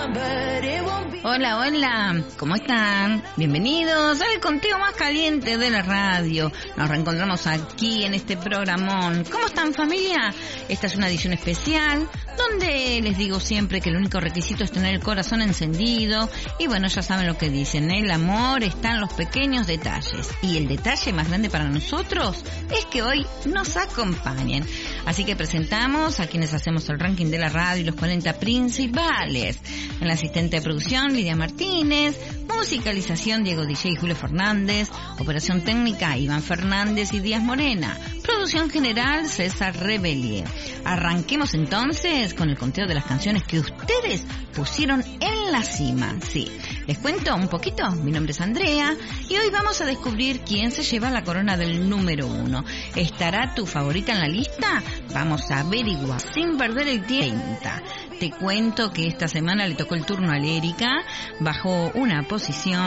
Hola, hola, ¿cómo están? Bienvenidos al conteo más caliente de la radio. Nos reencontramos aquí en este programón. ¿Cómo están, familia? Esta es una edición especial donde les digo siempre que el único requisito es tener el corazón encendido. Y bueno, ya saben lo que dicen, ¿eh? El amor está en los pequeños detalles. Y el detalle más grande para nosotros es que hoy nos acompañen. Así que presentamos a quienes hacemos el ranking de la radio y los 40 principales. En la asistente de producción, Lidia Martínez. Musicalización, Diego DJ y Julio Fernández. Operación técnica, Iván Fernández y Díaz Morena. Producción general, César Rebelier. Arranquemos entonces con el conteo de las canciones que ustedes pusieron en la cima. Sí, les cuento un poquito. Mi nombre es Andrea y hoy vamos a descubrir quién se lleva la corona del número 1. ¿Estará tu favorita en la lista? Vamos a averiguar sin perder el tiempo. Te cuento que esta semana le tocó el turno a Lérica, bajó una posición